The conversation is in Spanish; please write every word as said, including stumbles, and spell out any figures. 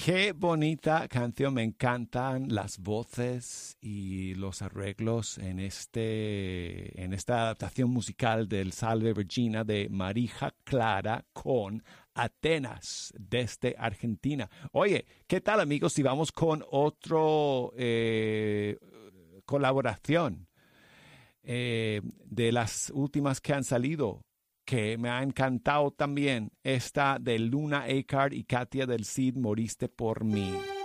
Qué bonita canción, me encantan las voces y los arreglos en, este, en esta adaptación musical del Salve Regina de Marija Clara con Atenas desde Argentina. Oye, ¿qué tal amigos si vamos con otro eh, colaboración eh, de las últimas que han salido? Que me ha encantado también, esta de Luna Eckhart y Katia del Cid, Moriste por mí.